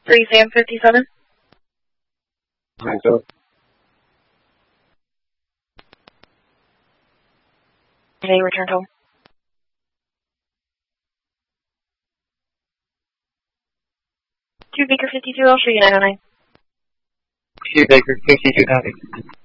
3 Sam 57. Hands up. They returned home. 2 Baker 52, I'll show you 909. 2 Baker 52, copy.